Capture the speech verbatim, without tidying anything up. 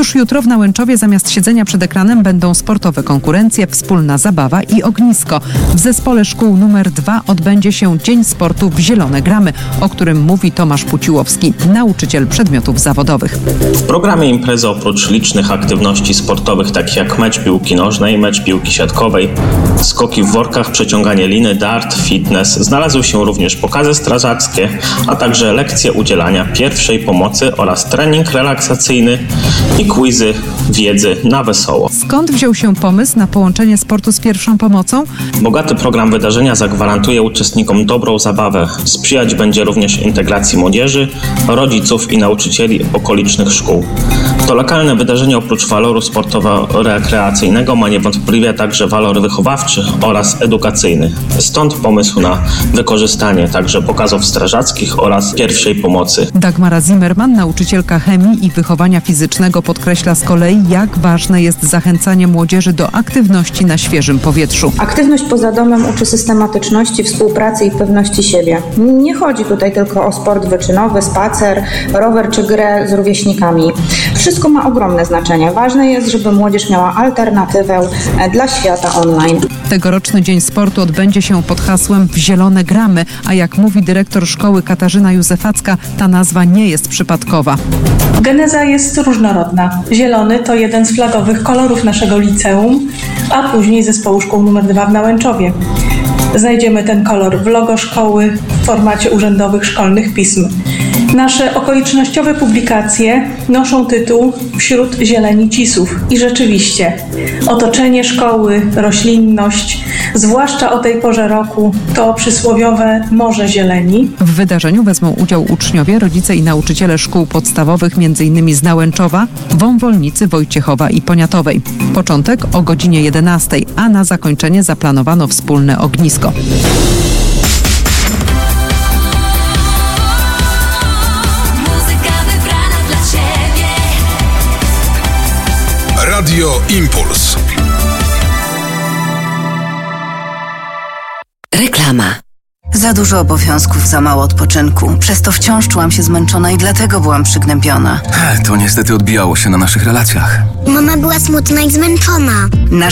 Już jutro w Nałęczowie zamiast siedzenia przed ekranem będą sportowe konkurencje, wspólna zabawa i ognisko. W zespole szkół numer dwa odbędzie się Dzień Sportu w Zielone Gramy, o którym mówi Tomasz Puciłowski, nauczyciel przedmiotów zawodowych. W programie imprezy oprócz licznych aktywności sportowych, takich jak mecz piłki nożnej, mecz piłki siatkowej, skoki w workach, przeciąganie liny, dart, fitness, znalazły się również pokazy strażackie, a także lekcje udzielania pierwszej pomocy oraz trening relaksacyjny i quizy wiedzy na wesoło. Skąd wziął się pomysł na połączenie sportu z pierwszą pomocą? Bogaty program wydarzenia zagwarantuje uczestnikom dobrą zabawę. Sprzyjać będzie również integracji młodzieży, rodziców i nauczycieli okolicznych szkół. To lokalne wydarzenie oprócz waloru sportowo-rekreacyjnego ma niewątpliwie także walor wychowawczy oraz edukacyjny. Stąd pomysł na wykorzystanie także pokazów strażackich oraz pierwszej pomocy. Dagmara Zimmerman, nauczycielka chemii i wychowania fizycznego, podkreśla z kolei, jak ważne jest zachęcanie młodzieży do aktywności na świeżym powietrzu. Aktywność poza domem uczy systematyczności, współpracy i pewności siebie. Nie chodzi tutaj tylko o sport wyczynowy, spacer, rower czy grę z rówieśnikami. Wszystko ma ogromne znaczenie. Ważne jest, żeby młodzież miała alternatywę dla świata online. Tegoroczny Dzień Sportu odbędzie się pod hasłem W Zielone Gramy, a jak mówi dyrektor szkoły Katarzyna Józefacka, ta nazwa nie jest przypadkowa. Geneza jest różnorodna. Zielony to jeden z flagowych kolorów naszego liceum, a później zespołu szkół numer dwa w Nałęczowie. Znajdziemy ten kolor w logo szkoły w formacie urzędowych szkolnych pism. Nasze okolicznościowe publikacje noszą tytuł Wśród zieleni cisów. I rzeczywiście, otoczenie szkoły, roślinność, zwłaszcza o tej porze roku, to przysłowiowe morze zieleni. W wydarzeniu wezmą udział uczniowie, rodzice i nauczyciele szkół podstawowych, m.in. z Nałęczowa, Wąwolnicy, Wojciechowa i Poniatowej. Początek o godzinie jedenastej, a na zakończenie zaplanowano wspólne ognisko. Radio Impuls. Reklama. Za dużo obowiązków, za mało odpoczynku. Przez to wciąż czułam się zmęczona i dlatego byłam przygnębiona. To niestety odbijało się na naszych relacjach. Mama była smutna i zmęczona. Nasz